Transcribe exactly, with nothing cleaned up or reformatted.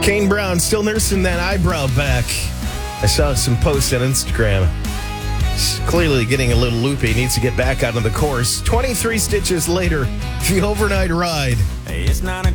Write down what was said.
Kane Brown still nursing that eyebrow back. I saw some posts on Instagram. He's clearly getting a little loopy. He needs to get back out on the course. twenty-three stitches later, the overnight ride. It's not a